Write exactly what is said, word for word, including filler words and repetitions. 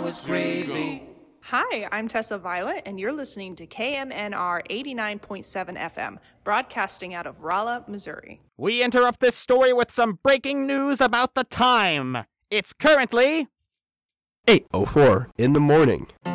was crazy. Hi, I'm Tessa Violet, and you're listening to K M N R eighty-nine point seven F M, broadcasting out of Rolla, Missouri. We interrupt this story with some breaking news about the time. It's currently eight oh four in the morning.